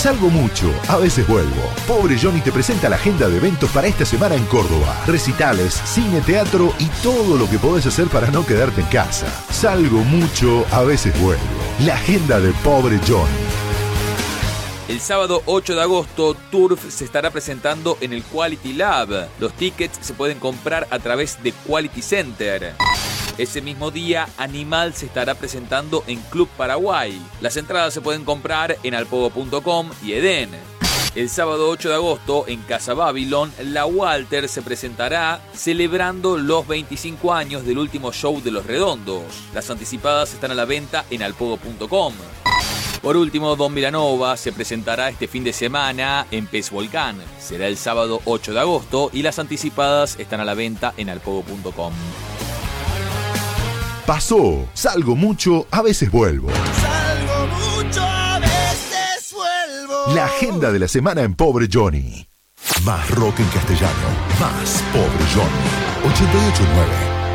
Salgo mucho, a veces vuelvo. Pobre Johnny te presenta la agenda de eventos para esta semana en Córdoba. Recitales, cine, teatro y todo lo que podés hacer para no quedarte en casa. Salgo mucho, a veces vuelvo. La agenda de Pobre Johnny. El sábado 8 de agosto, Turf se estará presentando en el Quality Lab. Los tickets se pueden comprar a través de Quality Center. Ese mismo día, Animal se estará presentando en Club Paraguay. Las entradas se pueden comprar en alpogo.com y Edén. El sábado 8 de agosto, en Casa Babylon, La Walter se presentará celebrando los 25 años del último show de Los Redondos. Las anticipadas están a la venta en alpogo.com. Por último, Don Milanova se presentará este fin de semana en Pez Volcán. Será el sábado 8 de agosto y las anticipadas están a la venta en alpogo.com. Pasó, salgo mucho, a veces vuelvo. Salgo mucho, a veces vuelvo. La agenda de la semana en Pobre Johnny. Más rock en castellano, más Pobre Johnny. 88.9